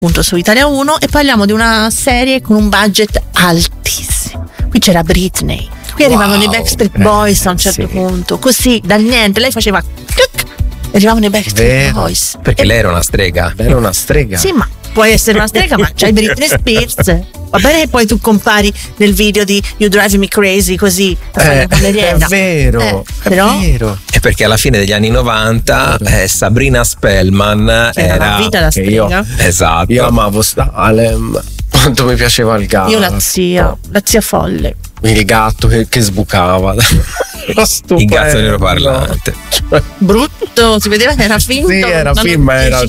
appunto su Italia 1, e parliamo di una serie con un budget altissimo. Qui c'era Britney, qui arrivavano i Backstreet Boys a un certo punto, così dal niente lei faceva e arrivavano i Backstreet Boys. Perché lei era una strega. Era una strega. Sì, ma puoi essere una strega, ma c'hai Britney Spears. Va bene che poi tu compari nel video di You Drive Me Crazy così è vero, però, è vero. E perché alla fine degli anni 90 Sabrina Spellman era una vita da strega. Esatto. Io amavo Salem, quanto mi piaceva il gatto. Io la zia folle. Il gatto che sbucava. Il gatto nero parlante. Brutto, si vedeva che era finto. Sì, era film, ma era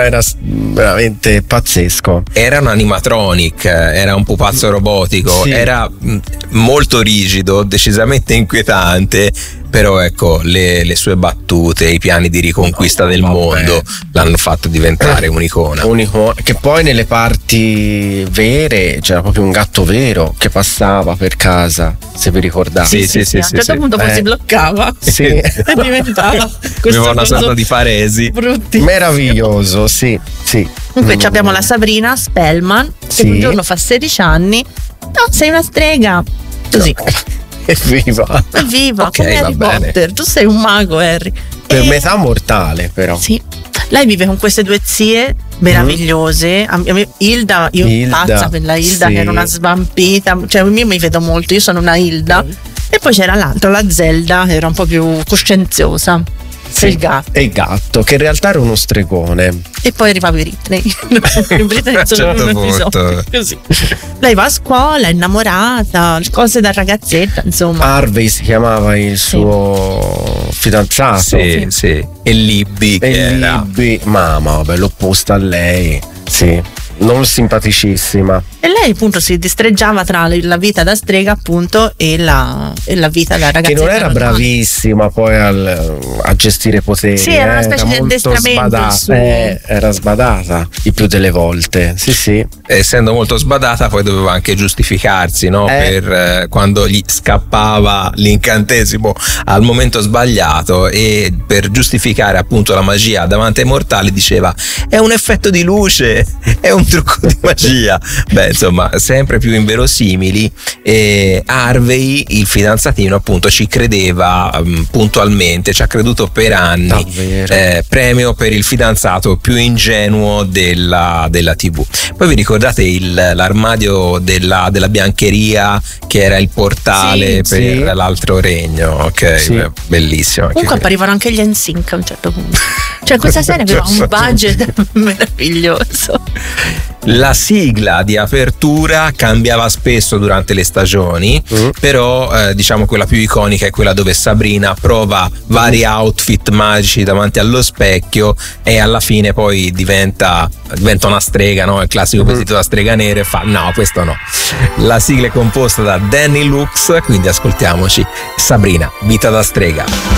veramente pazzesco. Era un animatronic, era un pupazzo robotico, era molto rigido, decisamente inquietante. Però ecco, le sue battute, i piani di riconquista del mondo l'hanno fatto diventare un'icona. Che poi nelle parti vere c'era proprio un gatto vero che passava per casa, se vi ricordate. Sì, a un certo punto poi si bloccava e diventava aveva una sorta di paresi. Brutti. Meraviglioso, sì. Comunque abbiamo la Sabrina Spellman che un giorno fa 16 anni. No, sei una strega. Così. Evviva, come Harry Potter. Tu sei un mago, Harry. Per metà mortale, però. Sì. Lei vive con queste due zie meravigliose. Hilda, pazza per la Hilda, che era una svampita. Cioè, io mi vedo molto, io sono una Hilda. E poi c'era l'altra, la Zelda, che era un po' più coscienziosa. Il gatto. E il gatto, che in realtà era uno stregone. E poi arrivava Britney. Britney certo punto. Così. Lei va a scuola, è innamorata, cose da ragazzetta, insomma. Harvey si chiamava il suo fidanzato. Sì. E Libby. Libby, mamma, vabbè, l'opposta a lei. Sì. Non simpaticissima. E lei appunto si distreggiava tra la vita da strega appunto e la vita da ragazza. Che non era bravissima poi a gestire poteri. Sì, era una specie di addestramento. Era sbadata il più delle volte. Sì. Essendo molto sbadata poi doveva anche giustificarsi, no? Per quando gli scappava l'incantesimo al momento sbagliato, e per giustificare appunto la magia davanti ai mortali diceva è un effetto di luce, è un trucco di magia. Beh, insomma, sempre più inverosimili. E Harvey, il fidanzatino, appunto ci credeva puntualmente, ci ha creduto per anni. Premio per il fidanzato più ingenuo della TV. Poi vi ricordate l'armadio della biancheria che era il portale per l'altro regno? Ok, bellissimo. Comunque apparivano anche gli NSYNC a un certo punto. Cioè questa serie aveva un budget meraviglioso. La sigla di apertura cambiava spesso durante le stagioni, però diciamo quella più iconica è quella dove Sabrina prova vari outfit magici davanti allo specchio e alla fine poi diventa una strega, no? Il classico vestito da strega nera, e fa no, questo no. La sigla è composta da Danny Lux, quindi ascoltiamoci Sabrina, vita da strega.